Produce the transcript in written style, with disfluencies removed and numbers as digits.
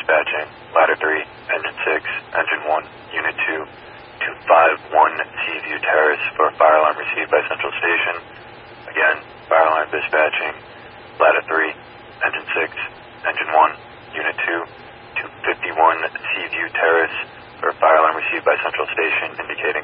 dispatching, ladder 3, engine 6, engine 1, unit 2, 251 Seaview Terrace for fire alarm received by Central Station. Again, fire alarm dispatching, ladder 3, engine 6, engine 1, unit 2, 251 Seaview Terrace for fire alarm received by Central Station indicating